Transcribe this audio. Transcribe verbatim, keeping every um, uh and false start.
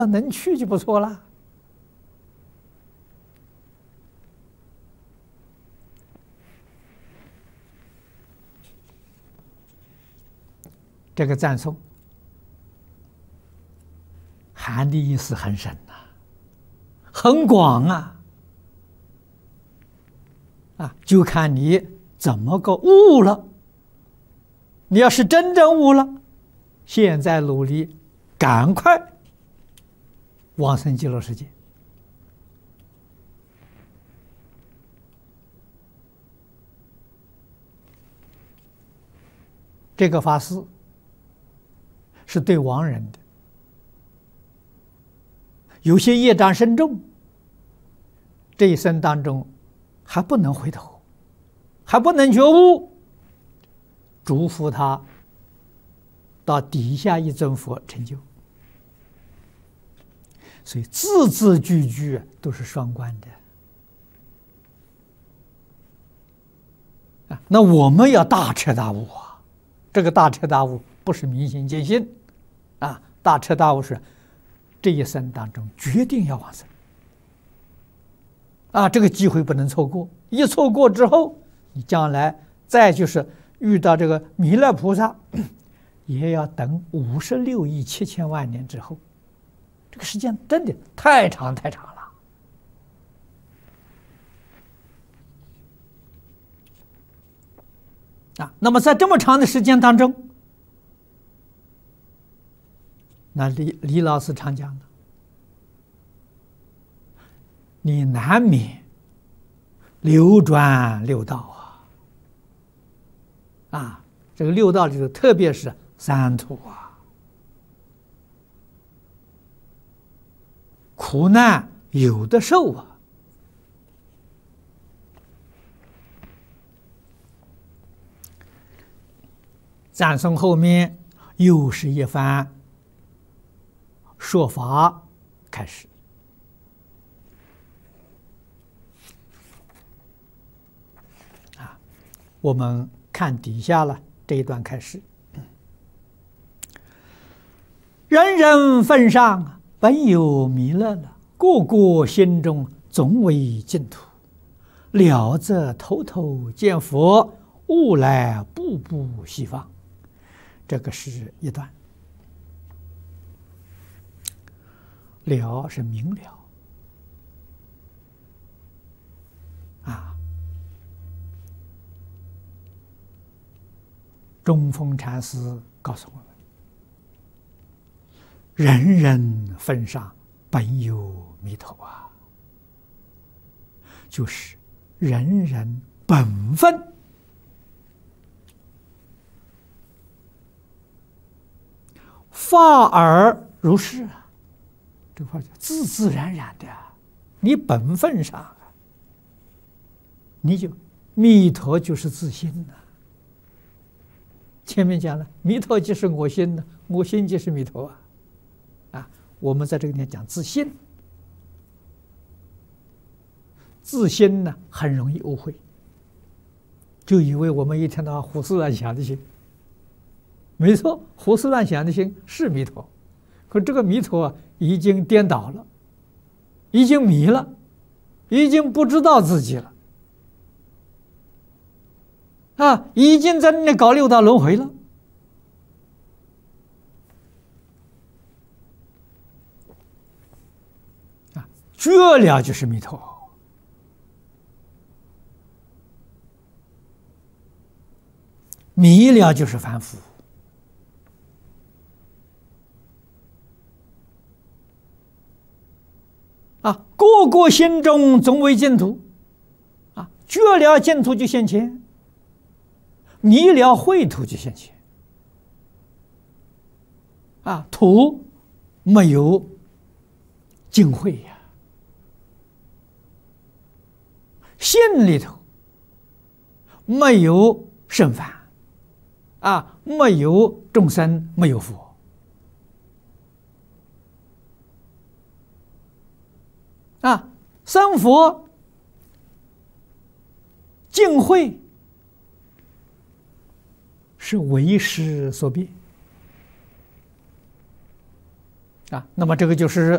能去就不错了。这个赞颂含的意思很深呐、啊，很广啊。啊，就看你怎么个悟了。你要是真正悟了，现在努力，赶快往生极乐世界。这个法师是对亡人的，有些业障深重，这一生当中还不能回头，还不能觉悟，嘱咐他到底下一尊佛成就。所以字字句句都是双关的啊！那我们要大彻大悟啊！这个大彻大悟不是明心见性啊，大彻大悟是这一生当中决定要往生啊！这个机会不能错过，一错过之后，你将来再就是遇到这个弥勒菩萨，也要等五十六亿七千万年之后。这个时间真的太长太长了啊！那么在这么长的时间当中，那李李老师常讲的，你难免流转六道啊！啊，这个六道里头，特别是三途啊。苦难有的受啊！赞颂后面又是一番说法开始啊！我们看底下了这一段开始，人人份上本有弥勒了，个个心中总为净土。了则头头见佛，悟来步步西方。这个是一段。了是明了啊。中峰禅师告诉我们，人人份上本有弥头啊，就是人人本分发而如是啊，这话叫自自然然的，你本分上啊，你就弥陀就是自心呐、啊。前面讲了，弥陀即是我心呢，我心即是弥陀啊。啊，我们在这个地方讲自信，自心呢很容易误会，就以为我们一天到晚胡思乱想的心。没错，胡思乱想的心是弥陀，可这个弥陀啊已经颠倒了，已经迷了，已经不知道自己了，啊，已经在那里搞六道轮回了。啊，绝了就是弥陀，迷了就是凡夫。啊，个个心中总为净土，啊，绝了净土就现前，迷了秽土就现前，啊，土没有净慧呀，心里头没有圣凡，啊，没有众生，没有佛。啊，生佛净慧是为师所变啊，那么这个就是